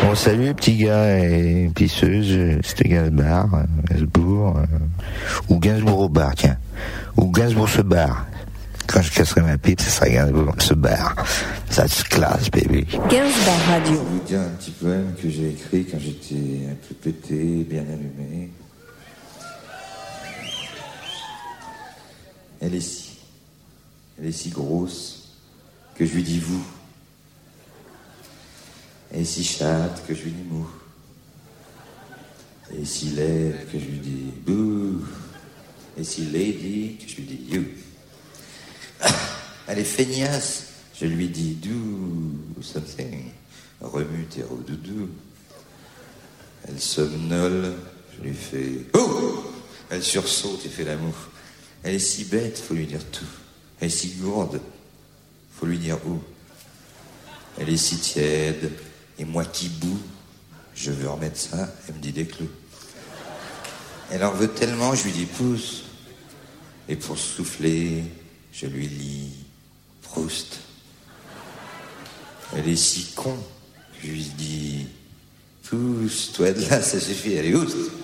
Bon, salut les petits gars et pisseuses, c'était Gainsbourg, ou Gainsbourg au bar, tiens. Ou Gainsbourg se barre. Quand je casserai ma pipe, ça sera Gainsbourg se barre. Ça se classe, baby. Gainsbourg Radio. Je vais vous dire un petit poème que j'ai écrit quand j'étais un peu pété, bien allumé. Elle est si grosse que je lui dis vous. Elle est si chatte que je lui dis mou. Elle est si laide que je lui dis bouh. Elle est si lady que je lui dis you. Elle est feignasse, je lui dis do something. Remue tes doudou. Elle somnole, je lui fais oh. Elle sursaute et fait l'amour. Elle est si bête, faut lui dire tout. Elle est si gourde, faut lui dire où. Elle est si tiède, et moi qui boue, je veux remettre ça, elle me dit des clous. Elle en veut tellement, je lui dis pousse. Et pour souffler, je lui lis Proust. Elle est si con, je lui dis pousse, toi de là, ça suffit, elle est oust.